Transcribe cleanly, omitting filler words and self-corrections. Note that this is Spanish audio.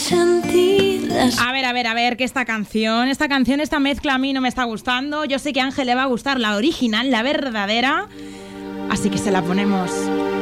A ver, que esta canción, esta mezcla a mí no me está gustando. Yo sé que a Ángel le va a gustar la original, la verdadera. Así que se la ponemos.